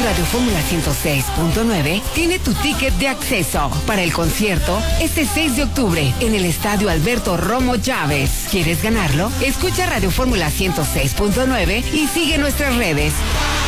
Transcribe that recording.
Radio Fórmula 106.9 tiene tu ticket de acceso para el concierto este 6 de octubre en el Estadio Alberto Romo Chávez. ¿Quieres ganarlo? Escucha Radio Fórmula 106.9 y sigue nuestras redes.